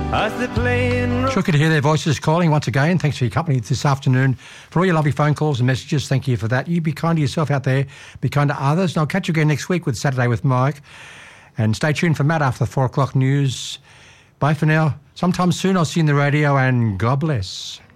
as they play in... Sure good to hear their voices calling once again. Thanks for your company this afternoon. For all your lovely phone calls and messages, thank you for that. You be kind to yourself out there, be kind to others. And I'll catch you again next week with Saturday with Mike. And stay tuned for Matt after the 4 o'clock news. Bye for now. Sometime soon I'll see you in the radio, and God bless.